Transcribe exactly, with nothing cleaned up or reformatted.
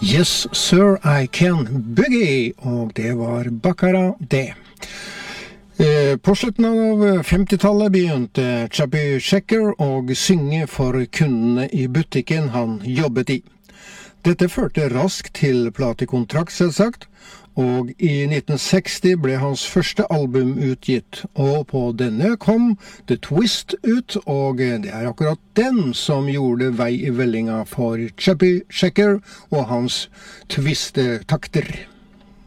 Yes, sir, I can boogie, og det var Baccara det. Eh, på slutten av femtitallet begynte Chubby Checker å synge for kundene i butikken han jobbet i. Dette førte raskt til platekontrakt, selvsagt, og i nitten seksti ble hans første album utgitt, og på denne kom The Twist ut, og det er akkurat den som gjorde vei i vellinga for Chubby Checker og hans twist-takter.